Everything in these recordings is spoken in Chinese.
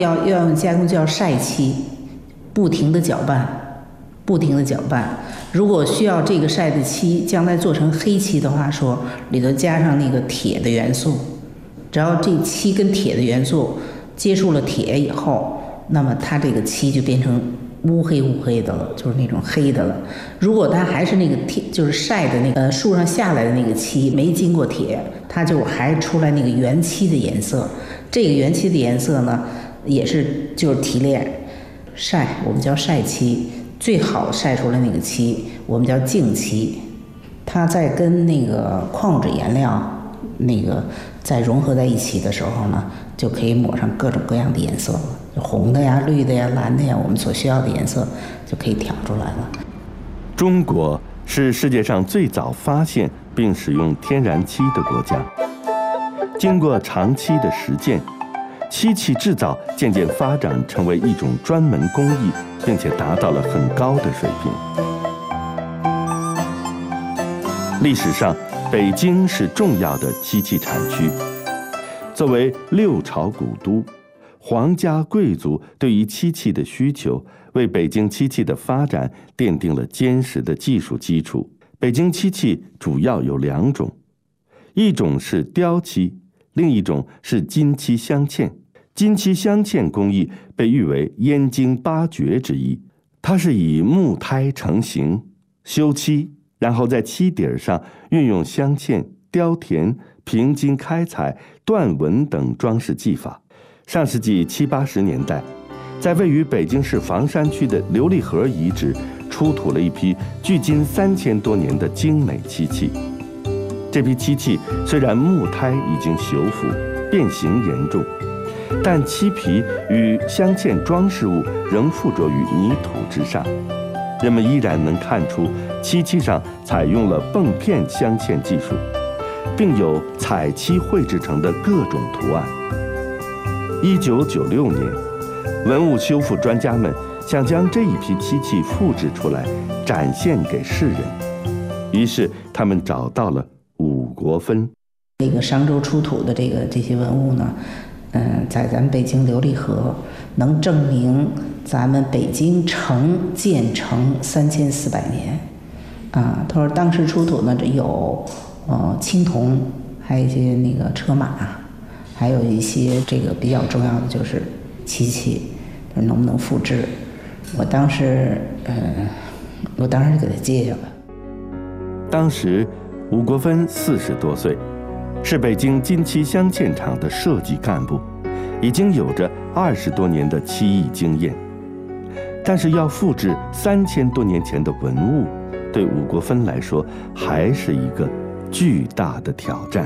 要用加工就要晒漆，不停的搅拌，不停的搅拌。如果需要这个晒的漆将来做成黑漆的话，说里头加上那个铁的元素，只要这漆跟铁的元素接触了铁以后，那么它这个漆就变成乌黑的了，就是那种黑的了。如果它还是那个铁，就是晒的那个树上下来的那个漆，没经过铁，它就还出来那个原漆的颜色。这个原漆的颜色呢，也是就是提炼晒，我们叫晒漆。最好晒出来那个漆，我们叫净漆。它在跟那个矿物质颜料那个再融合在一起的时候呢，就可以抹上各种各样的颜色了，红的呀、绿的呀、蓝的呀，我们所需要的颜色就可以调出来了。 中国是世界上最早发现并使用天然漆的国家。经过长期的实践，漆器制造渐渐发展成为一种专门工艺，并且达到了很高的水平。历史上，北京是重要的漆器产区。作为六朝古都，皇家贵族对于漆器的需求，为北京漆器的发展奠定了坚实的技术基础。北京漆器主要有2种，一种是雕漆，另一种是金漆镶嵌。金漆镶嵌工艺被誉为燕京8绝之一，它是以木胎成型、修漆，然后在漆底上运用镶嵌、雕填、平金开采、断纹等装饰技法。上世纪70、80年代，在位于北京市房山区的琉璃河遗址出土了一批距今3000多年的精美漆器。这批漆器虽然木胎已经朽腐、变形严重，但漆皮与镶嵌装饰物仍附着于泥土之上，人们依然能看出漆器上采用了泵片镶嵌技术，并有彩漆绘制成的各种图案。1996年，文物修复专家们想将这一批漆器复制出来，展现给世人，于是他们找到了伍国芬。 这个商周出土的这些文物呢，在咱们北京琉璃河能证明咱们北京建成3400年，他说当时出土呢有青铜，还有一些那个车马，还有一些这个比较重要的就是漆器，能不能复制？我当时就给他接下了。 当时伍国芬40多岁，是北京金漆镶嵌厂的设计干部，已经有着20多年的漆艺经验。但是要复制3000多年前的文物，对伍国芬来说还是一个巨大的挑战。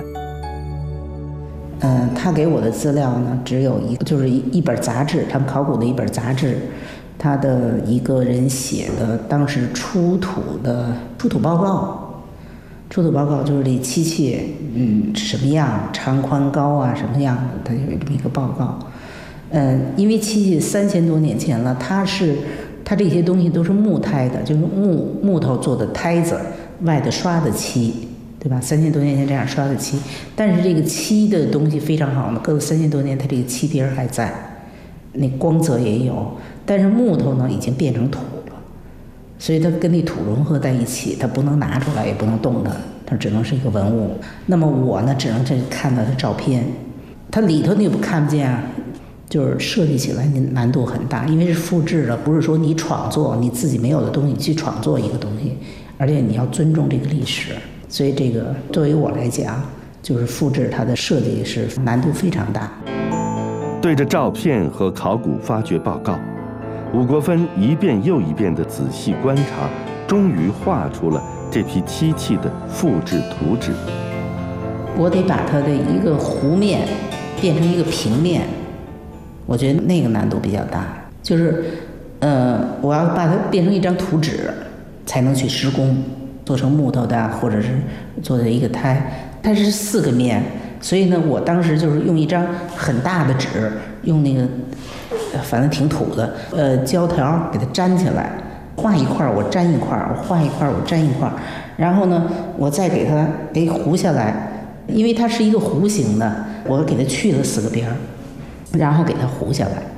他给我的资料呢，只有就是一本杂志，他们考古的一本杂志，他的一个人写的当时出土报告。出土报告就是这漆器，什么样，长宽高啊，什么样的，它有这么一个报告。因为漆器3000多年前了，它这些东西都是木胎的，就是木头做的胎子，外的刷的漆，对吧？3000多年前这样刷的漆，但是这个漆的东西非常好嘛，隔了3000多年，它这个漆底儿还在，那光泽也有，但是木头呢已经变成土了，所以它跟那土融合在一起，它不能拿出来，也不能动它只能是一个文物。那么我呢，只能看到它照片，它里头你不看不见啊。就是设计起来难度很大，因为是复制的，不是说你创作你自己没有的东西去创作一个东西，而且你要尊重这个历史，所以这个对于我来讲，就是复制它的设计是难度非常大。 对着照片和考古发掘报告，伍国芬一遍又一遍地仔细观察，终于画出了这批漆器的复制图纸。 我得把它的一个弧面变成一个平面。我觉得那个难度比较大，就是，我要把它变成一张图纸，才能去施工，做成木头的，或者是做的一个胎，它是4个面，所以呢，我当时就是用一张很大的纸，用那个，反正挺土的，胶条给它粘起来，画一块我粘一块，我画一块我粘一块，然后呢，我再给它糊下来，因为它是一个弧形的，我给它去了4个边儿。然后给它糊下来，